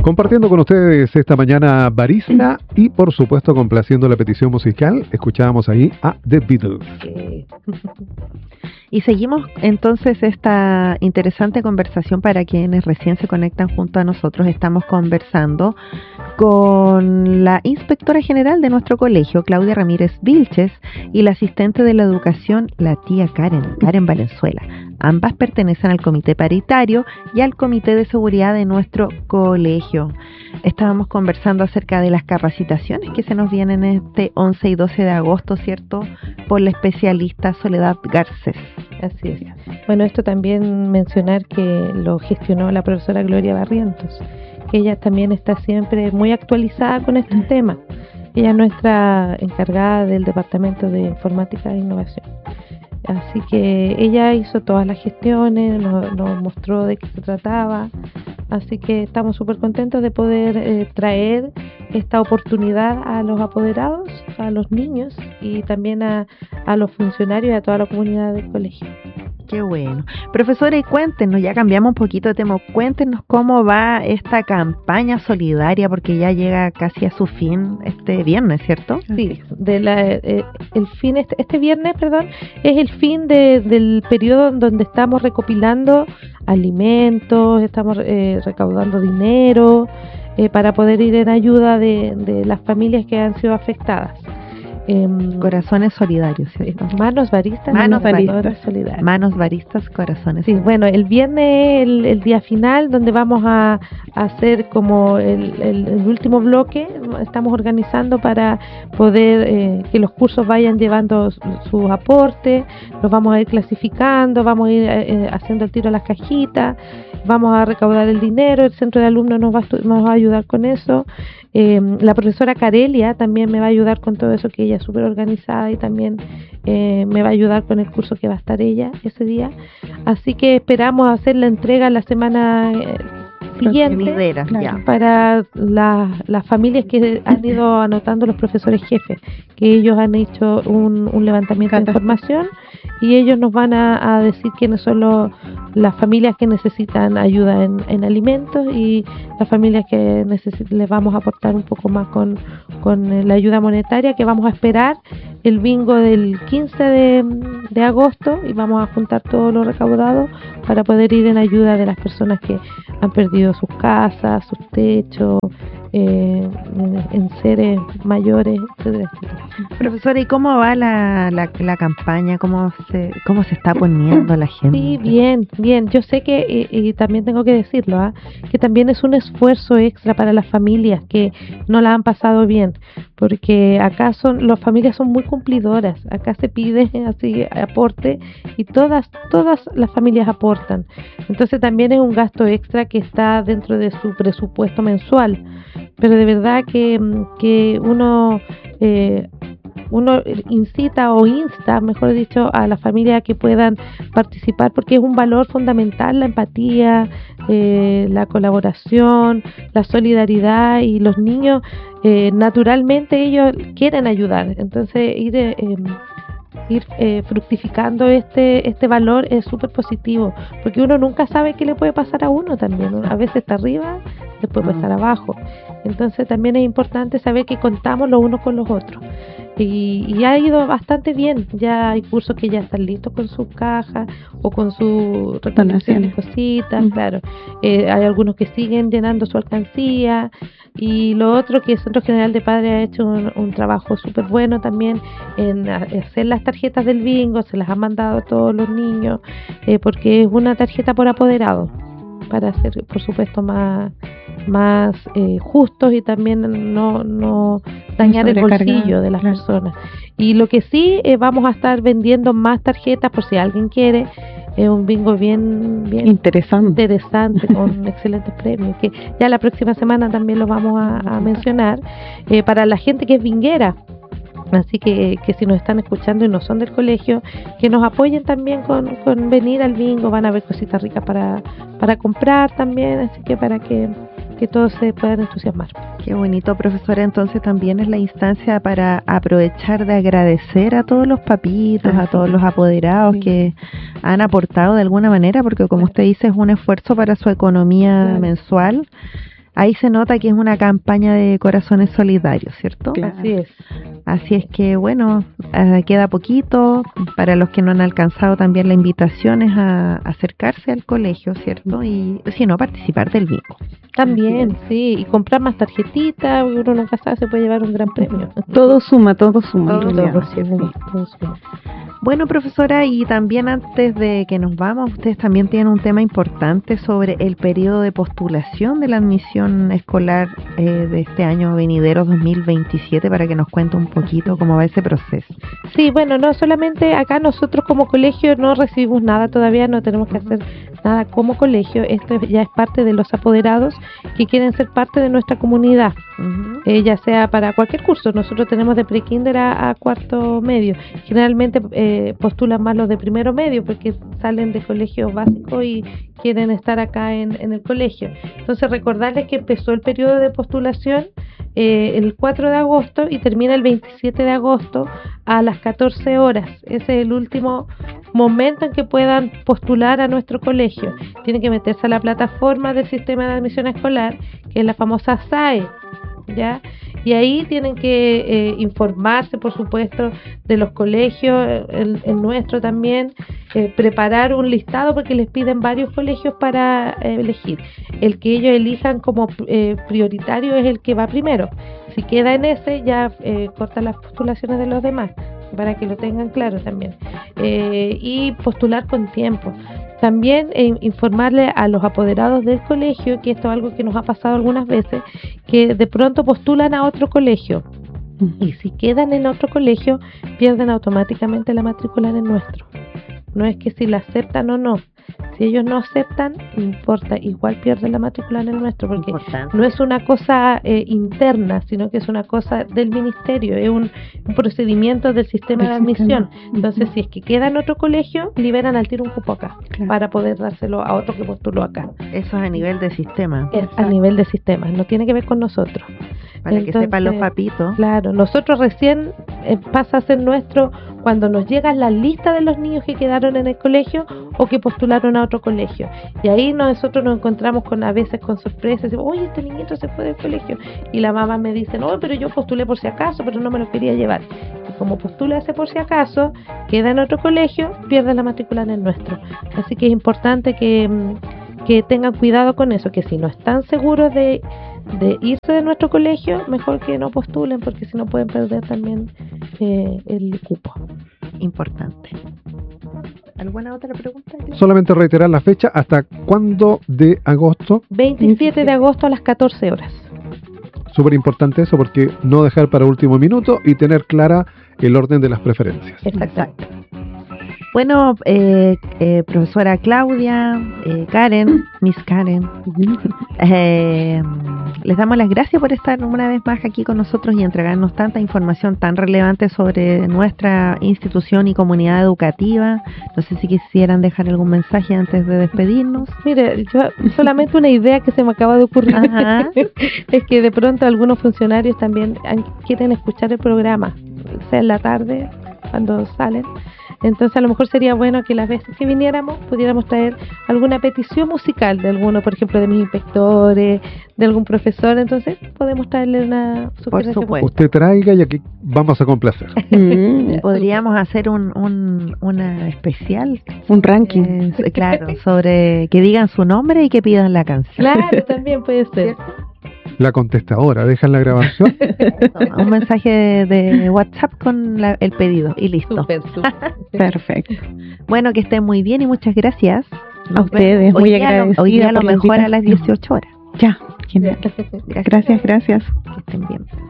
Compartiendo con ustedes esta mañana Barista y por supuesto complaciendo la petición musical, escuchábamos ahí a The Beatles. Y seguimos entonces esta interesante conversación para quienes recién se conectan junto a nosotros. Estamos conversando con la inspectora general de nuestro colegio, Claudia Ramírez Vilches, y la asistente de la educación, la tía Karen Valenzuela. Ambas pertenecen al comité paritario y al comité de seguridad de nuestro colegio. Estábamos conversando acerca de las capacitaciones que se nos vienen este 11 y 12 de agosto, ¿cierto? Por la especialista Soledad Garcés. Así es. Bueno, esto también mencionar que lo gestionó la profesora Gloria Barrientos, que ella también está siempre muy actualizada con estos temas. Ella es nuestra encargada del Departamento de Informática e Innovación. Así que ella hizo todas las gestiones, nos mostró de qué se trataba. Así que estamos súper contentos de poder traer esta oportunidad a los apoderados, a los niños y también a los funcionarios y a toda la comunidad del colegio. Qué bueno. Profesora, y cuéntenos, ya cambiamos un poquito de tema, cuéntenos cómo va esta campaña solidaria, porque ya llega casi a su fin este viernes, ¿cierto? Sí, el fin este viernes, es el fin del periodo donde estamos recopilando alimentos, estamos recaudando dinero para poder ir en ayuda de las familias que han sido afectadas. Corazones solidarios, ¿cierto? Manos baristas solidarios. Manos baristas, corazones. Sí, bueno, el viernes es el día final donde vamos a hacer como el último bloque. Estamos organizando para poder que los cursos vayan llevando sus aportes, los vamos a ir clasificando, vamos a ir haciendo el tiro a las cajitas, vamos a recaudar el dinero, el centro de alumnos nos va a ayudar con eso. La profesora Carelia también me va a ayudar con todo eso, que ella es súper organizada y también me va a ayudar con el curso que va a estar ella ese día. Así que esperamos hacer la entrega la semana siguiente para las familias que han ido anotando los profesores jefes, que ellos han hecho un levantamiento de información y ellos nos van a decir quiénes son las familias que necesitan ayuda en alimentos y las familias que les vamos a aportar un poco más con la ayuda monetaria, que vamos a esperar el bingo del 15 de agosto y vamos a juntar todo lo recaudado para poder ir en ayuda de las personas que han perdido sus casas, sus techos, en seres mayores, etcétera. Profesora, ¿y cómo va la campaña? ¿Cómo se está poniendo la gente? Sí, bien. Yo sé que, y también tengo que decirlo, que también es un esfuerzo extra para las familias que no la han pasado bien, porque acá las familias son muy cumplidoras. Acá se pide así aporte y todas las familias aportan. Entonces también es un gasto extra que está dentro de su presupuesto mensual. Pero de verdad que uno incita o insta, mejor dicho, a la familia a que puedan participar, porque es un valor fundamental la empatía, la colaboración, la solidaridad, y los niños naturalmente ellos quieren ayudar. Entonces ir fructificando este valor es súper positivo, porque uno nunca sabe qué le puede pasar a uno también. A veces está arriba, después puede estar abajo. Entonces también es importante saber que contamos los unos con los otros. Y ha ido bastante bien. Ya hay cursos que ya están listos con sus cajas o con sus recolecciones de cositas, claro. Hay algunos que siguen llenando su alcancía. Y lo otro, que el Centro General de Padres ha hecho un trabajo súper bueno también en hacer las tarjetas del bingo, se las ha mandado a todos los niños, porque es una tarjeta por apoderado, para ser, por supuesto, más justos y también no dañar el bolsillo de las personas. Y lo que sí, vamos a estar vendiendo más tarjetas por si alguien quiere. Es un bingo bien interesante con excelentes premios, que ya la próxima semana también lo vamos a mencionar, para la gente que es binguera. Así que si nos están escuchando y no son del colegio, que nos apoyen también con venir al bingo. Van a haber cositas ricas para comprar también, así que para que todos se puedan entusiasmar. Qué bonito, profesora. Entonces también es la instancia para aprovechar de agradecer a todos los papitos, a todos los apoderados que han aportado de alguna manera, porque como usted dice, es un esfuerzo para su economía mensual. Ahí se nota que es una campaña de corazones solidarios, ¿cierto? Claro. Así es. Así es que, bueno, queda poquito. Para los que no han alcanzado, también la invitación es a acercarse al colegio, ¿cierto? Y, si no, participar del bingo. También, sí, y comprar más tarjetitas, uno nunca sabe, se puede llevar un gran premio. Todo suma, en Todo realidad. Todo suma. Bueno, profesora, y también antes de que nos vamos, ustedes también tienen un tema importante sobre el periodo de postulación de la admisión escolar de este año venidero 2027, para que nos cuente un poquito cómo va ese proceso. Sí, bueno, no solamente acá nosotros como colegio no recibimos nada todavía, no tenemos que hacer nada como colegio, esto ya es parte de los apoderados que quieren ser parte de nuestra comunidad, ya sea para cualquier curso. Nosotros tenemos de pre-kinder a cuarto medio, generalmente postulan más los de primero medio porque salen de colegio básico y quieren estar acá en el colegio. Entonces recordarles que empezó el periodo de postulación el 4 de agosto y termina el 27 de agosto a las 14 horas. Ese es el último momento en que puedan postular a nuestro colegio. Tienen que meterse a la plataforma del sistema de admisión escolar, que es la famosa SAE, ¿ya? Y ahí tienen que informarse, por supuesto, de los colegios, el nuestro también, preparar un listado porque les piden varios colegios para elegir. El que ellos elijan como prioritario es el que va primero. Si queda en ese, ya cortan las postulaciones de los demás, para que lo tengan claro también. Y postular con tiempo. También informarle a los apoderados del colegio, que esto es algo que nos ha pasado algunas veces, que de pronto postulan a otro colegio y si quedan en otro colegio pierden automáticamente la matrícula en el nuestro. No es que si la aceptan o no. Si ellos no aceptan, no importa, igual pierden la matrícula en el nuestro, porque no es una cosa interna, sino que es una cosa del ministerio, es un procedimiento del sistema de admisión. Entonces, si es que queda en otro colegio, liberan al tiro un cupo acá, para poder dárselo a otro que postuló acá. Eso es a nivel de sistema. Es a nivel de sistema, no tiene que ver con nosotros. Para que sepan los papitos. Claro, nosotros recién pasa a ser nuestro cuando nos llega la lista de los niños que quedaron en el colegio o que postularon a otro colegio. Y ahí nosotros nos encontramos a veces con sorpresas. Decimos, oye, este niñito se fue del colegio. Y la mamá me dice, no, pero yo postulé por si acaso, pero no me lo quería llevar. Y como postula ese por si acaso, queda en otro colegio, pierde la matrícula en el nuestro. Así que es importante que tengan cuidado con eso, que si no están seguros de irse de nuestro colegio, mejor que no postulen, porque si no pueden perder también el cupo. Importante. ¿Alguna otra pregunta? Solamente reiterar la fecha, ¿hasta cuándo de agosto? 27 de agosto a las 14 horas. Súper importante eso, porque no dejar para último minuto y tener clara el orden de las preferencias. Exacto. Bueno, profesora Claudia, Karen, Miss Karen, les damos las gracias por estar una vez más aquí con nosotros y entregarnos tanta información tan relevante sobre nuestra institución y comunidad educativa. No sé si quisieran dejar algún mensaje antes de despedirnos. Mire, yo solamente una idea que se me acaba de ocurrir es que de pronto algunos funcionarios también quieren escuchar el programa, sea en la tarde, cuando salen. Entonces a lo mejor sería bueno que las veces que viniéramos pudiéramos traer alguna petición musical de alguno, por ejemplo de mis inspectores, de algún profesor. Entonces podemos traerle una sugerencia. Por supuesto. Usted traiga y aquí vamos a complacer. Podríamos hacer una especial, un ranking, claro, sobre que digan su nombre y que pidan la canción. Claro, también puede ser. La contestadora, dejan la grabación. Un mensaje de WhatsApp con el pedido y listo. Súper. Perfecto. Bueno, que estén muy bien y muchas gracias. A ustedes, muy agradecida. Hoy día a lo mejor a las 18 horas. Ya, genial. Gracias. Que estén bien.